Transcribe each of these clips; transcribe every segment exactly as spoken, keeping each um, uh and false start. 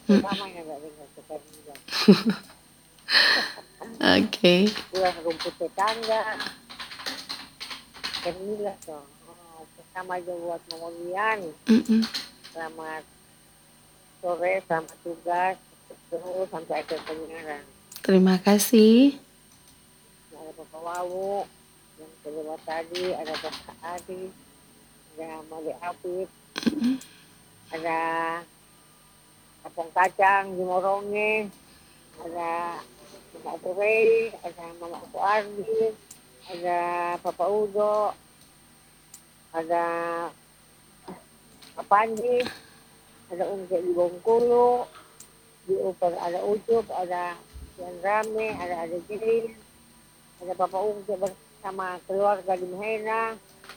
Terutama yang nggak dengar suka bilang. Oke. Pulang rumput tetangga. Termilah tuh. Oh, pertama aja buat Mongolian. Mm-mm. Selamat sore, selamat tugas. Terus sampai akhir penyiaran. Terima kasih. Ada Bapak Wawu, yang kedua tadi ada Bapak Adi, ada Mali Afif, ada Kapong Kacang di Moronge, ada Mama Turei, ada Mama Ardi, ada Papa Udo, ada Pak Panji, ada Ungke di Bengkulu, di Upar ada Ucup, ada Yan Rame, ada Ada Jirin, ada Papa Ungke bersama keluarga di Mahena,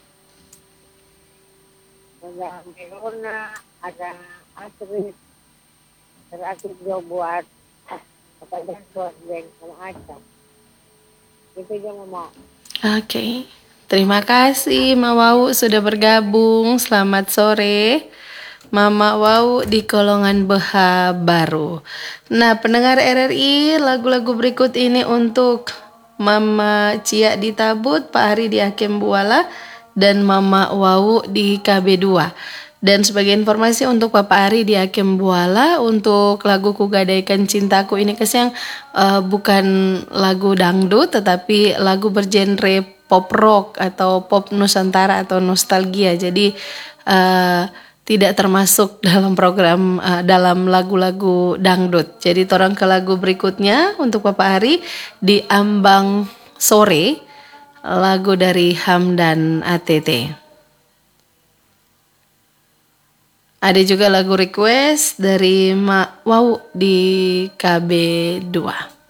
ada Melona, ada Astrid, terakhir dia buat apa buat dan sama Aca. Itu dia ngomong. Oke. Terima kasih Mama Wau sudah bergabung. Selamat sore. Mama Wau di Kolongan Beha Baru. Nah, pendengar R R I, lagu-lagu berikut ini untuk Mama Cia di Tabut, Pak Hari di Hakim Buala, dan Mama Wau di K B dua. Dan sebagai informasi untuk Bapak Ari di Hakim Buala, untuk lagu Ku Gadaikan Cintaku ini kesang uh, bukan lagu dangdut tetapi lagu bergenre pop rock atau pop Nusantara atau nostalgia. Jadi uh, tidak termasuk dalam program uh, dalam lagu-lagu dangdut. Jadi torang ke lagu berikutnya untuk Bapak Ari di Ambang Sore, lagu dari Hamdan A T T. Ada juga lagu request dari Mak Wau di K B dua.